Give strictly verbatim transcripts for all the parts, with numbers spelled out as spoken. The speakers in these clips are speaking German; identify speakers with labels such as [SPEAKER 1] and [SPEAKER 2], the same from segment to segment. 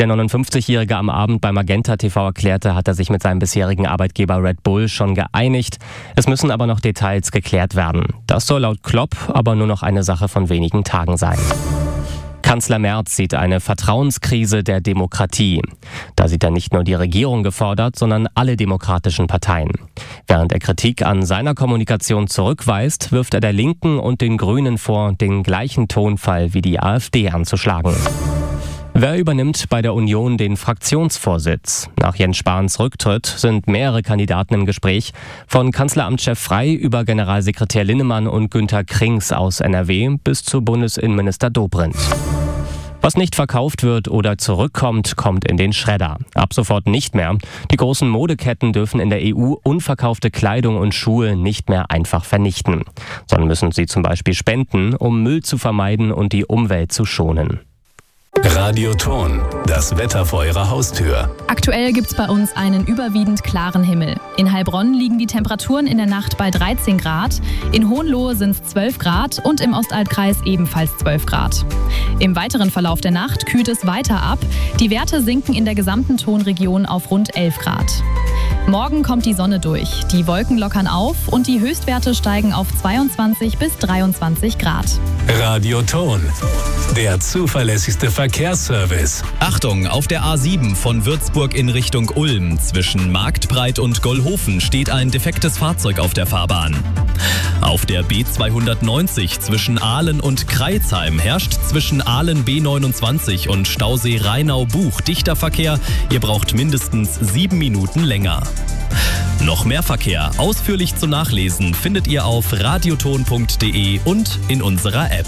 [SPEAKER 1] der neunundfünfzigjährige am Abend bei Magenta T V erklärte, hat er sich mit seinem bisherigen Arbeitgeber Red Bull schon geeinigt. Es müssen aber noch Details geklärt werden. Das soll laut Klopp aber nur noch eine Sache von wenigen Tagen sein. Kanzler Merz sieht eine Vertrauenskrise der Demokratie. Da sieht er nicht nur die Regierung gefordert, sondern alle demokratischen Parteien. Während er Kritik an seiner Kommunikation zurückweist, wirft er der Linken und den Grünen vor, den gleichen Tonfall wie die AfD anzuschlagen. Wer übernimmt bei der Union den Fraktionsvorsitz? Nach Jens Spahns Rücktritt sind mehrere Kandidaten im Gespräch, von Kanzleramtschef Frey über Generalsekretär Linnemann und Günther Krings aus N R W bis zu Bundesinnenminister Dobrindt. Was nicht verkauft wird oder zurückkommt, kommt in den Schredder. Ab sofort nicht mehr. Die großen Modeketten dürfen in der E U unverkaufte Kleidung und Schuhe nicht mehr einfach vernichten, sondern müssen sie zum Beispiel spenden, um Müll zu vermeiden und die Umwelt zu schonen.
[SPEAKER 2] Radioton, das Wetter vor Ihrer Haustür.
[SPEAKER 3] Aktuell gibt's bei uns einen überwiegend klaren Himmel. In Heilbronn liegen die Temperaturen in der Nacht bei dreizehn Grad, in Hohenlohe sind es zwölf Grad und im Ostaltkreis ebenfalls zwölf Grad. Im weiteren Verlauf der Nacht kühlt es weiter ab. Die Werte sinken in der gesamten Tonregion auf rund elf Grad. Morgen kommt die Sonne durch, die Wolken lockern auf und die Höchstwerte steigen auf zweiundzwanzig bis dreiundzwanzig Grad.
[SPEAKER 2] Radioton, der zuverlässigste Verkehrsservice.
[SPEAKER 4] Achtung, auf der A sieben von Würzburg in Richtung Ulm zwischen Marktbreit und Gollhofen steht ein defektes Fahrzeug auf der Fahrbahn. Auf der B zweihundertneunzig zwischen Aalen und Kreilsheim herrscht zwischen Aalen B neunundzwanzig und Stausee Rheinau-Buch dichter Verkehr. Ihr braucht mindestens sieben Minuten länger. Noch mehr Verkehr ausführlich zum Nachlesen findet ihr auf radioton punkt de und in unserer App.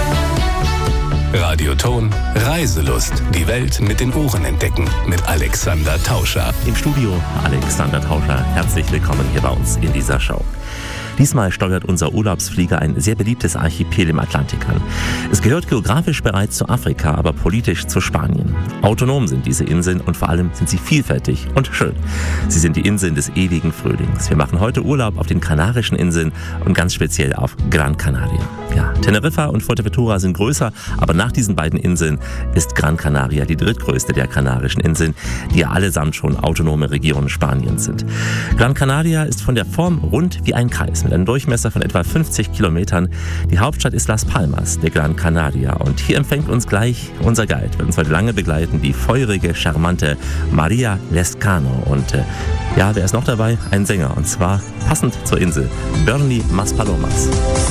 [SPEAKER 2] Radioton, Reiselust. Die Welt mit den Ohren entdecken. Mit Alexander Tauscher.
[SPEAKER 5] Im Studio Alexander Tauscher. Herzlich willkommen hier bei uns in dieser Show. Diesmal steuert unser Urlaubsflieger ein sehr beliebtes Archipel im Atlantik an. Es gehört geografisch bereits zu Afrika, aber politisch zu Spanien. Autonom sind diese Inseln und vor allem sind sie vielfältig und schön. Sie sind die Inseln des ewigen Frühlings. Wir machen heute Urlaub auf den Kanarischen Inseln und ganz speziell auf Gran Canaria. Ja, Teneriffa und Fuerteventura sind größer, aber nach diesen beiden Inseln ist Gran Canaria die drittgrößte der Kanarischen Inseln, die ja allesamt schon autonome Regionen Spaniens sind. Gran Canaria ist von der Form rund wie ein Kreis mit einem Durchmesser von etwa fünfzig Kilometern. Die Hauptstadt ist Las Palmas de Gran Canaria und hier empfängt uns gleich unser Guide. Wird uns heute lange begleiten, die feurige, charmante Maria Lescano. Und äh, ja, wer ist noch dabei? Ein Sänger, und zwar passend zur Insel, Bernie Maspalomas.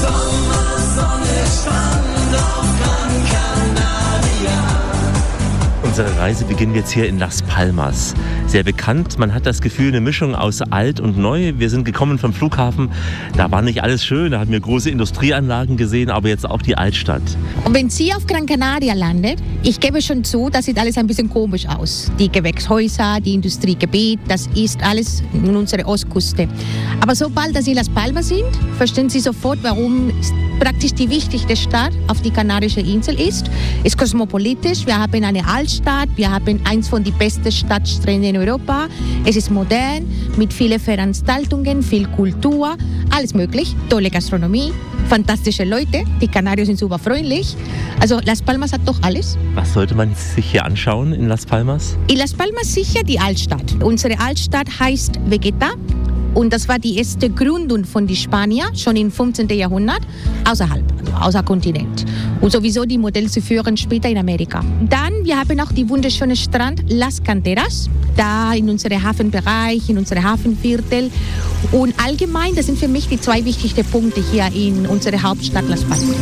[SPEAKER 5] Unsere Reise beginnen jetzt hier in Las Palmas. Sehr bekannt, man hat das Gefühl, eine Mischung aus alt und neu. Wir sind gekommen vom Flughafen, da war nicht alles schön, da haben wir große Industrieanlagen gesehen, aber jetzt auch die Altstadt.
[SPEAKER 6] Und wenn Sie auf Gran Canaria landet, ich gebe schon zu, das sieht alles ein bisschen komisch aus. Die Gewächshäuser, die Industriegebiet, das ist alles in unserer Ostküste. Aber sobald dass Sie Las Palmas sind, verstehen Sie sofort, warum praktisch die wichtigste Stadt auf die Kanarische Insel ist. Es ist kosmopolitisch, wir haben eine Altstadt, wir haben eins von den besten Stadtstränden in Europa. Es ist modern, mit vielen Veranstaltungen, viel Kultur, alles möglich, tolle Gastronomie, fantastische Leute, die Kanarier sind super freundlich. Also Las Palmas hat doch alles.
[SPEAKER 5] Was sollte man sich hier anschauen in Las Palmas?
[SPEAKER 6] In Las Palmas sicher die Altstadt. Unsere Altstadt heißt Vegeta. Und das war die erste Gründung von den Spaniern, schon im fünfzehnten Jahrhundert, außerhalb, also außer Kontinent. Und sowieso die Modelle zu führen später in Amerika. Dann, wir haben auch die wunderschöne Strand Las Canteras, da in unserem Hafenbereich, in unserem Hafenviertel. Und allgemein, das sind für mich die zwei wichtigsten Punkte hier in unserer Hauptstadt Las Palmas.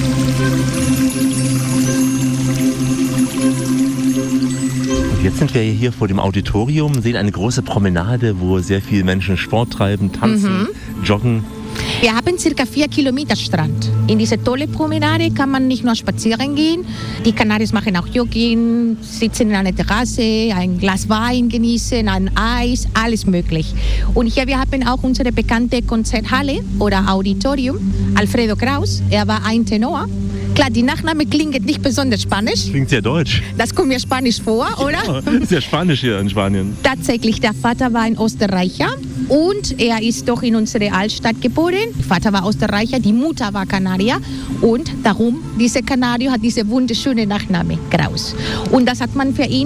[SPEAKER 5] Jetzt sind wir hier vor dem Auditorium, sehen eine große Promenade, wo sehr viele Menschen Sport treiben, tanzen, mhm. joggen.
[SPEAKER 6] Wir haben circa vier Kilometer Strand. In diese tolle Promenade kann man nicht nur spazieren gehen. Die Kanaris machen auch Jogging, sitzen in einer Terrasse, ein Glas Wein genießen, ein Eis, alles möglich. Und hier wir haben auch unsere bekannte Konzerthalle oder Auditorium. Alfredo Kraus, er war ein Tenor. Klar, die Nachname klingt nicht besonders spanisch.
[SPEAKER 5] Klingt sehr deutsch.
[SPEAKER 6] Das kommt mir spanisch vor, oder?
[SPEAKER 5] Ja, sehr spanisch hier in Spanien.
[SPEAKER 6] Tatsächlich, der Vater war ein Österreicher und er ist doch in unserer Altstadt geboren. Der Vater war Österreicher, die Mutter war Kanarier und darum, dieser Kanario hat diese wunderschöne Nachname, Kraus. Und das hat man für ihn